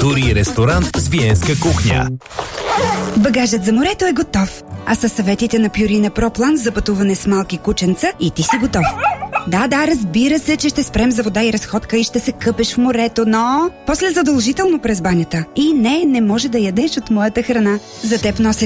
дори и ресторант с виенска кухня. Багажът за морето е готов. А със съветите на Пюрина Проплан за пътуване с малки кученца и ти си готов. Да, разбира се, че ще спрем за вода и разходка и ще се къпеш в морето, но после задължително през банята. И не може да ядеш от моята храна. За теб нося